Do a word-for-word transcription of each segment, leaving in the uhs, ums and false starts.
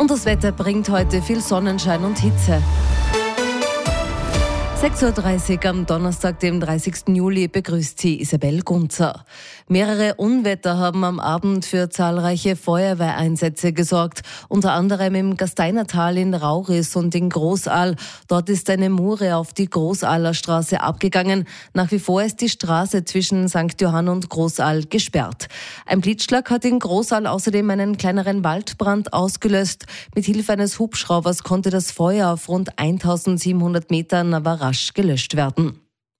Und das Wetter bringt heute viel Sonnenschein und Hitze. sechs Uhr dreißig am Donnerstag, dem dreißigsten Juli, begrüßt sie Isabel Gunzer. Mehrere Unwetter haben am Abend für zahlreiche Feuerwehreinsätze gesorgt, unter anderem im Gasteinertal in Rauris und in Großaal. Dort ist eine Mure auf die Großaaler Straße abgegangen. Nach wie vor ist die Straße zwischen Sankt Johann und Großaal gesperrt. Ein Blitzschlag hat in Großaal außerdem einen kleineren Waldbrand ausgelöst. Mit Hilfe eines Hubschraubers konnte das Feuer auf rund eintausendsiebenhundert Metern aber rasch gelöscht werden.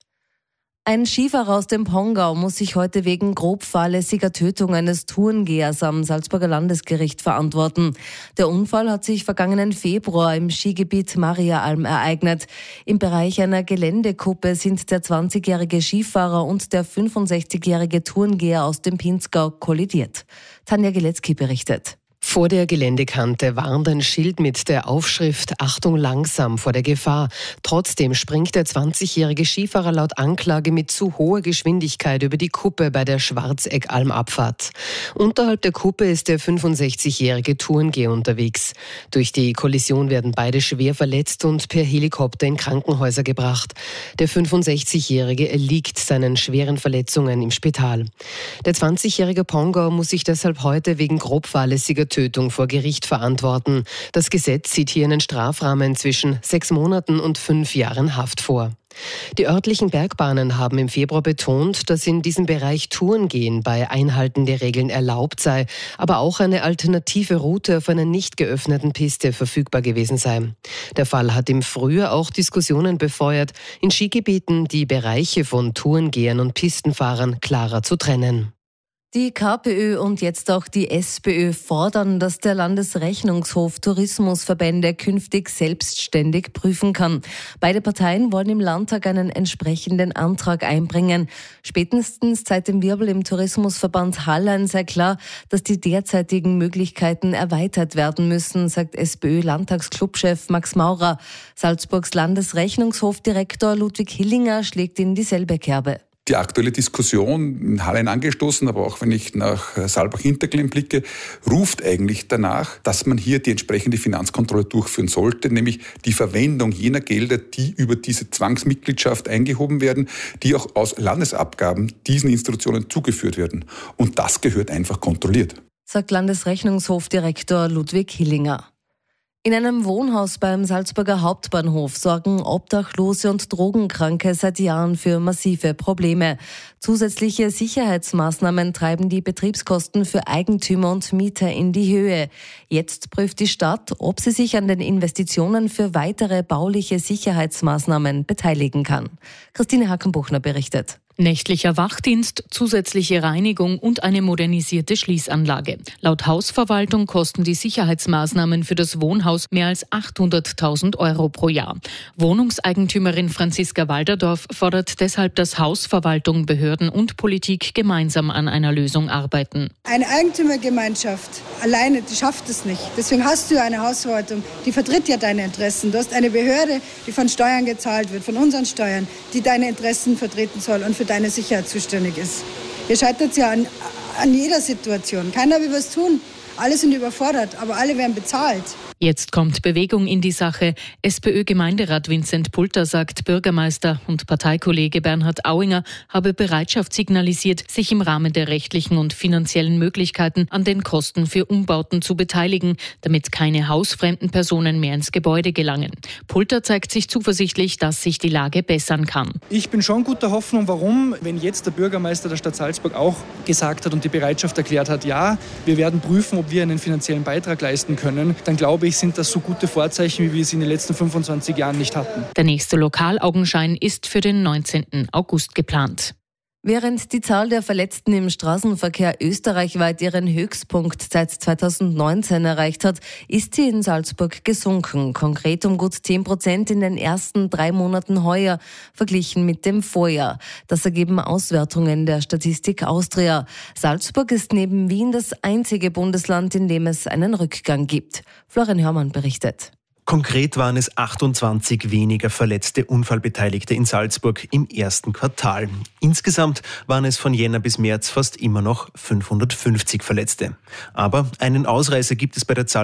Ein Skifahrer aus dem Pongau muss sich heute wegen grob fahrlässiger Tötung eines Tourengehers am Salzburger Landesgericht verantworten. Der Unfall hat sich vergangenen Februar im Skigebiet Mariaalm ereignet. Im Bereich einer Geländekuppe sind der zwanzigjährige Skifahrer und der fünfundsechzigjährige Tourengeher aus dem Pinzgau kollidiert. Tanja Gilecki berichtet. Vor der Geländekante warnt ein Schild mit der Aufschrift »Achtung langsam vor der Gefahr«. Trotzdem springt der zwanzigjährige Skifahrer laut Anklage mit zu hoher Geschwindigkeit über die Kuppe bei der Schwarzeggalm-Abfahrt. Unterhalb der Kuppe ist der fünfundsechzigjährige Tourengeher unterwegs. Durch die Kollision werden beide schwer verletzt und per Helikopter in Krankenhäuser gebracht. Der fünfundsechzigjährige erliegt seinen schweren Verletzungen im Spital. Der zwanzigjährige Pongauer muss sich deshalb heute wegen grob fahrlässiger Tötung vor Gericht verantworten. Das Gesetz sieht hier einen Strafrahmen zwischen sechs Monaten und fünf Jahren Haft vor. Die örtlichen Bergbahnen haben im Februar betont, dass in diesem Bereich Tourengehen bei Einhalten der Regeln erlaubt sei, aber auch eine alternative Route auf einer nicht geöffneten Piste verfügbar gewesen sei. Der Fall hat im Frühjahr auch Diskussionen befeuert, in Skigebieten die Bereiche von Tourengehern und Pistenfahrern klarer zu trennen. Die KPÖ und jetzt auch die SPÖ fordern, dass der Landesrechnungshof Tourismusverbände künftig selbstständig prüfen kann. Beide Parteien wollen im Landtag einen entsprechenden Antrag einbringen. Spätestens seit dem Wirbel im Tourismusverband Hallein sei klar, dass die derzeitigen Möglichkeiten erweitert werden müssen, sagt SPÖ-Landtagsclubchef Max Maurer. Salzburgs Landesrechnungshofdirektor Ludwig Hillinger schlägt in dieselbe Kerbe. Die aktuelle Diskussion in Hallein angestoßen, aber auch wenn ich nach Saalbach-Hinterklemm blicke, ruft eigentlich danach, dass man hier die entsprechende Finanzkontrolle durchführen sollte, nämlich die Verwendung jener Gelder, die über diese Zwangsmitgliedschaft eingehoben werden, die auch aus Landesabgaben diesen Institutionen zugeführt werden. Und das gehört einfach kontrolliert, sagt Landesrechnungshofdirektor Ludwig Hillinger. In einem Wohnhaus beim Salzburger Hauptbahnhof sorgen Obdachlose und Drogenkranke seit Jahren für massive Probleme. Zusätzliche Sicherheitsmaßnahmen treiben die Betriebskosten für Eigentümer und Mieter in die Höhe. Jetzt prüft die Stadt, ob sie sich an den Investitionen für weitere bauliche Sicherheitsmaßnahmen beteiligen kann. Christine Hackenbuchner berichtet. Nächtlicher Wachdienst, zusätzliche Reinigung und eine modernisierte Schließanlage. Laut Hausverwaltung kosten die Sicherheitsmaßnahmen für das Wohnhaus mehr als achthunderttausend Euro pro Jahr. Wohnungseigentümerin Franziska Walderdorf fordert deshalb, dass Hausverwaltung, Behörden und Politik gemeinsam an einer Lösung arbeiten. Eine Eigentümergemeinschaft alleine, die schafft es nicht. Deswegen hast du ja eine Hausverwaltung, die vertritt ja deine Interessen. Du hast eine Behörde, die von Steuern gezahlt wird, von unseren Steuern, die deine Interessen vertreten soll und für deine Sicherheit zuständig ist. Hier scheitert es ja an, an jeder Situation. Keiner will was tun. Alle sind überfordert, aber alle werden bezahlt. Jetzt kommt Bewegung in die Sache. SPÖ-Gemeinderat Vincent Pulter sagt, Bürgermeister und Parteikollege Bernhard Auinger habe Bereitschaft signalisiert, sich im Rahmen der rechtlichen und finanziellen Möglichkeiten an den Kosten für Umbauten zu beteiligen, damit keine hausfremden Personen mehr ins Gebäude gelangen. Pulter zeigt sich zuversichtlich, dass sich die Lage bessern kann. Ich bin schon guter Hoffnung. Warum? Wenn jetzt der Bürgermeister der Stadt Salzburg auch gesagt hat und die Bereitschaft erklärt hat, ja, wir werden prüfen, ob wir einen finanziellen Beitrag leisten können, dann glaube ich, sind das so gute Vorzeichen, wie wir sie in den letzten fünfundzwanzig Jahren nicht hatten. Der nächste Lokalaugenschein ist für den neunzehnten August geplant. Während die Zahl der Verletzten im Straßenverkehr österreichweit ihren Höchstpunkt seit zweitausendneunzehn erreicht hat, ist sie in Salzburg gesunken. Konkret um gut zehn Prozent in den ersten drei Monaten heuer, verglichen mit dem Vorjahr. Das ergeben Auswertungen der Statistik Austria. Salzburg ist neben Wien das einzige Bundesland, in dem es einen Rückgang gibt. Florian Hörmann berichtet. Konkret waren es achtundzwanzig weniger verletzte Unfallbeteiligte in Salzburg im ersten Quartal. Insgesamt waren es von Jänner bis März fast immer noch fünfhundertfünfzig Verletzte. Aber einen Ausreißer gibt es bei der Zahl